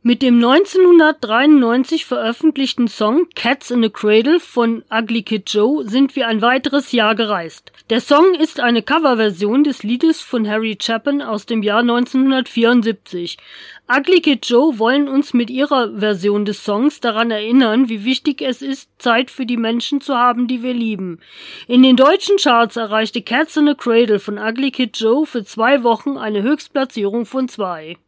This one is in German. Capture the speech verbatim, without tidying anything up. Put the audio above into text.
Mit dem neunzehnhundertdreiundneunzig veröffentlichten Song Cats in a Cradle von Ugly Kid Joe sind wir ein weiteres Jahr gereist. Der Song ist eine Coverversion des Liedes von Harry Chapin aus dem Jahr neunzehnhundertvierundsiebzig. Ugly Kid Joe wollen uns mit ihrer Version des Songs daran erinnern, wie wichtig es ist, Zeit für die Menschen zu haben, die wir lieben. In den deutschen Charts erreichte Cats in a Cradle von Ugly Kid Joe für zwei Wochen eine Höchstplatzierung von zwei.